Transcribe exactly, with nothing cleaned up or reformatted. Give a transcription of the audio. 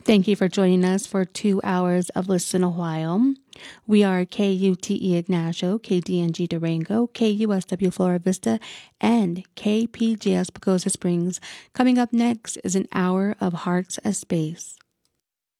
Thank you for joining us for two hours of Listen a While. We are K U T E Ignacio, K D N G Durango, K U S W Flora Vista, and K P J S Pagosa Springs. Coming up next is an hour of Hearts as Space.